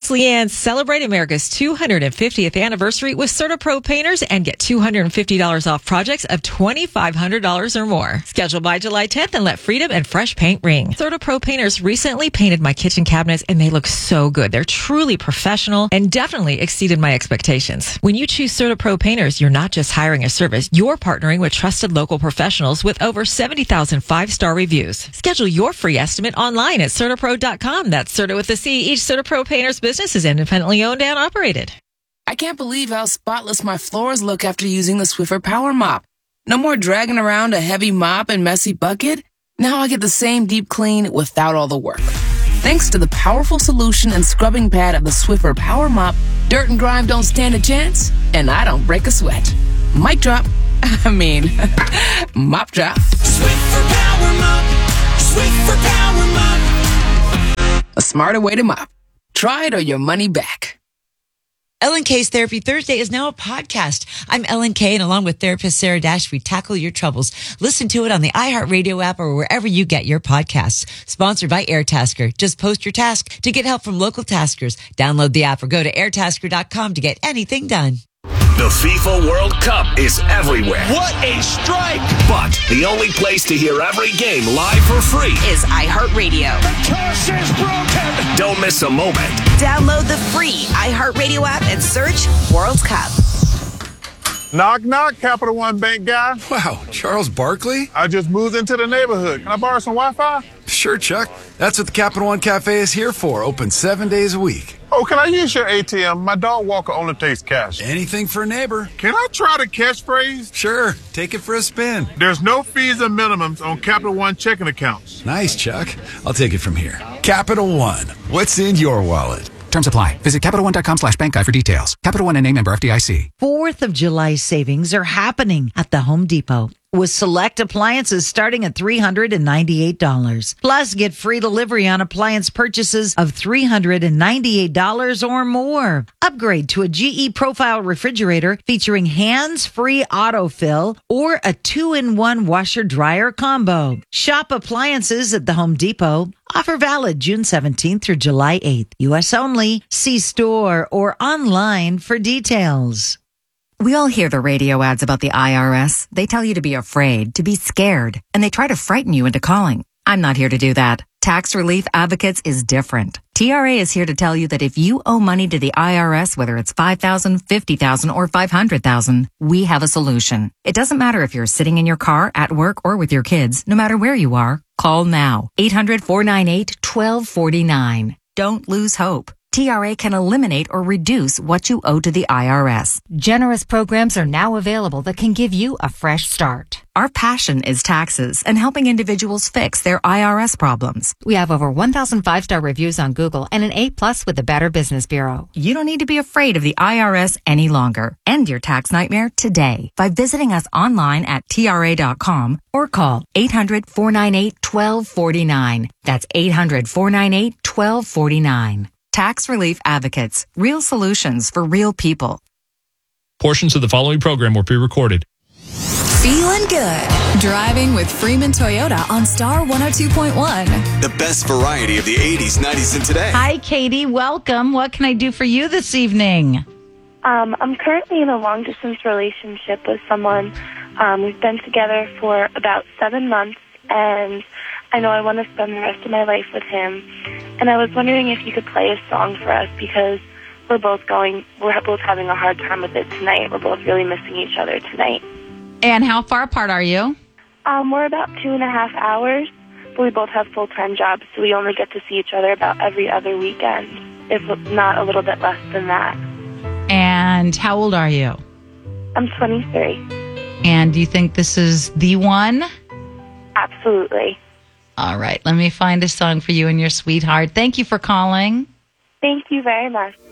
It's Leanne. Celebrate America's 250th anniversary with CertaPro Painters and get $250 off projects of $2,500 or more. Schedule by July 10th and let freedom and fresh paint ring. CertaPro Painters recently painted my kitchen cabinets and they look so good. They're truly professional and definitely exceeded my expectations. When you choose CertaPro Painters, you're not just hiring a service, you're partnering with trusted local professionals with over 70,000 five-star reviews. Schedule your free estimate online at CertaPro.com. That's Certa with a C. Each CertaPro Painters business is independently owned and operated. I can't believe how spotless my floors look after using the Swiffer Power Mop. No more dragging around a heavy mop and messy bucket. Now I get the same deep clean without all the work. Thanks to the powerful solution and scrubbing pad of the Swiffer Power Mop, dirt and grime don't stand a chance, and I don't break a sweat. Mic drop. Mop drop. Swiffer Power Mop. Swiffer Power Mop. A smarter way to mop. Try it or your money back. Ellen K's Therapy Thursday is now a podcast. I'm Ellen K, and along with therapist Sarah Dash, we tackle your troubles. Listen to it on the iHeartRadio app or wherever you get your podcasts. Sponsored by AirTasker. Just post your task to get help from local taskers. Download the app or go to airtasker.com to get anything done. The FIFA World Cup is everywhere. What a strike! But the only place to hear every game live for free is iHeartRadio. The curse is broken! Don't miss a moment. Download the free iHeartRadio app and search World Cup. Knock, knock, Capital One Bank guy. Wow, Charles Barkley? I just moved into the neighborhood. Can I borrow some Wi-Fi? Sure, Chuck. That's what the Capital One Cafe is here for. Open 7 days a week. Oh, can I use your ATM? My dog walker only takes cash. Anything for a neighbor. Can I try the catchphrase? Sure, take it for a spin. There's no fees or minimums on Capital One checking accounts. Nice, Chuck. I'll take it from here. Capital One. What's in your wallet? Terms apply. Visit CapitalOne.com/bankguide for details. Capital One and name member FDIC. 4th of July savings are happening at the Home Depot, with select appliances starting at $398. Plus, get free delivery on appliance purchases of $398 or more. Upgrade to a GE Profile refrigerator featuring hands-free autofill or a 2-in-1 washer-dryer combo. Shop appliances at the Home Depot. Offer valid June 17th through July 8th. U.S. only. See store or online for details. We all hear the radio ads about the IRS. They tell you to be afraid, to be scared, and they try to frighten you into calling. I'm not here to do that. Tax Relief Advocates is different. TRA is here to tell you that if you owe money to the IRS, whether it's $5,000, $50,000, or $500,000, we have a solution. It doesn't matter if you're sitting in your car, at work, or with your kids. No matter where you are, call now. 800-498-1249. Don't lose hope. TRA can eliminate or reduce what you owe to the IRS. Generous programs are now available that can give you a fresh start. Our passion is taxes and helping individuals fix their IRS problems. We have over 1,000 five-star reviews on Google and an A+ with the Better Business Bureau. You don't need to be afraid of the IRS any longer. End your tax nightmare today by visiting us online at TRA.com or call 800-498-1249. That's 800-498-1249. Tax Relief Advocates. Real solutions for real people. Portions of the following program were pre-recorded. Feeling good. Driving with Freeman Toyota on Star 102.1. The best variety of the 80s, 90s, and today. Hi, Katie. Welcome. What can I do for you this evening? I'm currently in a long-distance relationship with someone. We've been together for about 7 months, and I know I want to spend the rest of my life with him. And I was wondering if you could play a song for us because we're both having a hard time with it tonight. We're both really missing each other tonight. And how far apart are you? We're about 2.5 hours, but we both have full-time jobs, so we only get to see each other about every other weekend, if not a little bit less than that. And how old are you? I'm 23. And do you think this is the one? Absolutely. All right, let me find a song for you and your sweetheart. Thank you for calling. Thank you very much.